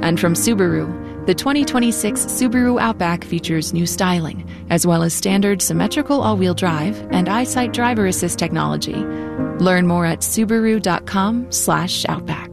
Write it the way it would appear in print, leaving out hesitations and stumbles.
And from Subaru, the 2026 Subaru Outback features new styling, as well as standard symmetrical all-wheel drive and EyeSight driver assist technology. Learn more at Subaru.com/Outback.